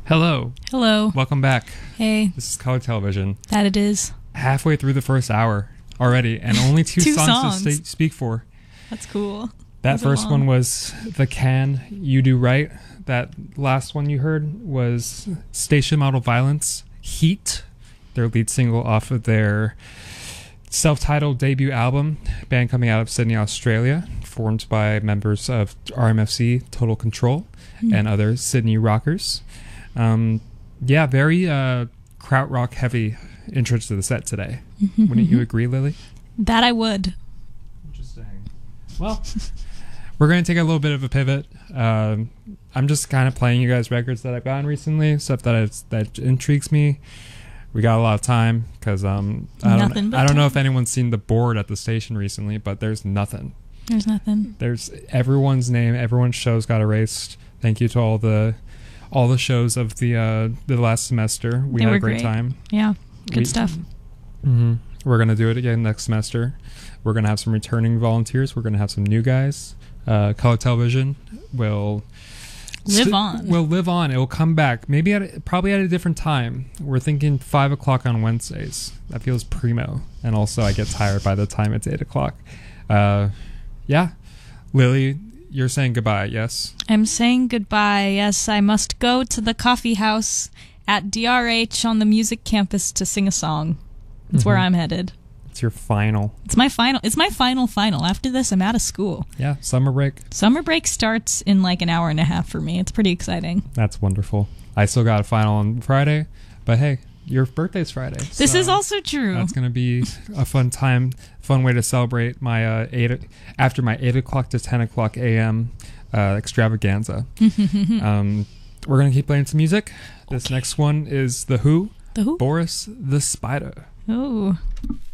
Hello. Hello. Welcome back. Hey. This is Color Television. That it is. Halfway through the first hour already, and only two songs to speak for. That's cool. That first one was The Can You Do Right. That last one you heard was Station Model Violence, Heat, their lead single off of their self-titled debut album, band coming out of Sydney, Australia, formed by members of RMFC, Total Control, and other Sydney rockers. Very krautrock heavy intro to the set today. Wouldn't you agree, Lily? That I would. Interesting. Well, we're going to take a little bit of a pivot. I'm just kind of playing you guys records that I've gotten recently, stuff that intrigues me. We got a lot of time because I don't know if anyone's seen the board at the station recently, but there's nothing. There's nothing. There's everyone's name. Everyone's shows got erased. Thank you to all the shows of the last semester. We had a great time. Yeah, good stuff. We're gonna do it again next semester. We're gonna have some returning volunteers. We're gonna have some new guys. Color Television will live on. Will live on. It will come back. Maybe probably at a different time. We're thinking 5 o'clock on Wednesdays. That feels primo. And also, I get tired by the time it's 8 o'clock. Yeah, Lily. You're saying goodbye, yes? I'm saying goodbye, yes. I must go to the coffee house at DRH on the music campus to sing a song. That's where I'm headed. It's your final. It's my final. After this, I'm out of school. Yeah, summer break. Summer break starts in like an hour and a half for me. It's pretty exciting. That's wonderful. I still got a final on Friday, but hey, your birthday's Friday. This is also true. That's going to be a fun time, fun way to celebrate my after my 8 o'clock to 10 o'clock a.m. Extravaganza. We're going to keep playing some music. This next one is The Who. The Who? Boris the Spider. Oh.